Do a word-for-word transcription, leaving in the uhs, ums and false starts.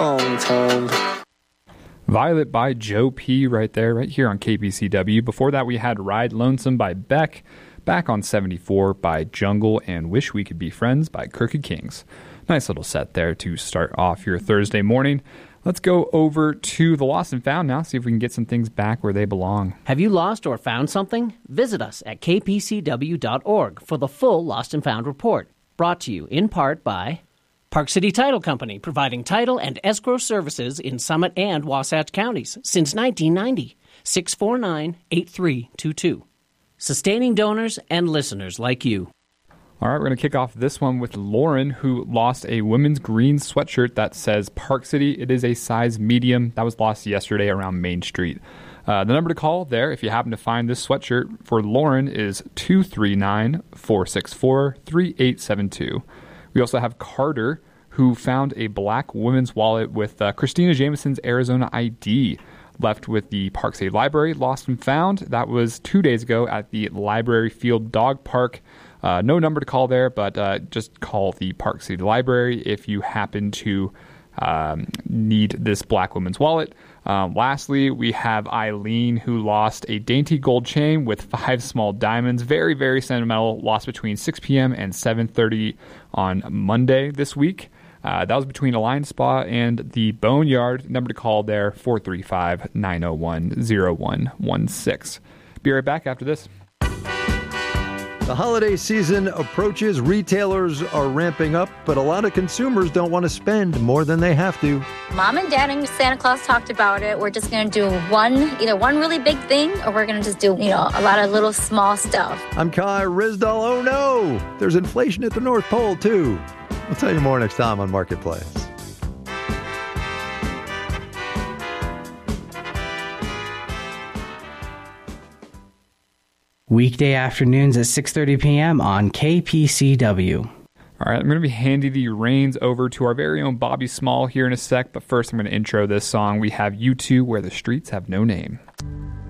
Long time. Violet by Joe P. right there, right here on K P C W. Before that, we had Ride Lonesome by Beck, Back on seventy-four by Jungle, and Wish We Could Be Friends by Crooked Kings. Nice little set there to start off your Thursday morning. Let's go over to the Lost and Found now, see if we can get some things back where they belong. Have you lost or found something? Visit us at k p c w dot org for the full Lost and Found report. Brought to you in part by Park City Title Company, providing title and escrow services in Summit and Wasatch counties since nineteen ninety. six four nine, eight three two two. Sustaining donors and listeners like you. All right, we're going to kick off this one with Lauren, who lost a women's green sweatshirt that says Park City. It is a size medium. That was lost yesterday around Main Street. Uh, the number to call there, if you happen to find this sweatshirt for Lauren, is two three nine, four six four, three eight seven two. We also have Carter, who found a black women's wallet with uh, Christina Jameson's Arizona I D left with the Park City Library, lost and found. That was two days ago at the Library Field Dog Park. Uh, no number to call there, but uh, just call the Park City Library if you happen to um, need this black woman's wallet. Um, lastly, we have Eileen, who lost a dainty gold chain with five small diamonds. Very, very sentimental. Lost between six p.m. and seven thirty on Monday this week. Uh, that was between Alliance Spa and the Boneyard. Number to call there, four three five, nine oh one, oh one one six. Be right back after this. The holiday season approaches. Retailers are ramping up, but a lot of consumers don't want to spend more than they have to. Mom and Dad and Santa Claus talked about it. We're just going to do one, either one really big thing, or we're going to just do, you know, a lot of little small stuff. I'm Kai Rizdal. Oh no, there's inflation at the North Pole too. I'll tell you more next time on Marketplace. Weekday afternoons at six thirty p.m. on K P C W. All right, I'm going to be handing the reins over to our very own Bobby Small here in a sec, but first I'm going to intro this song. We have U two, Where the Streets Have No Name.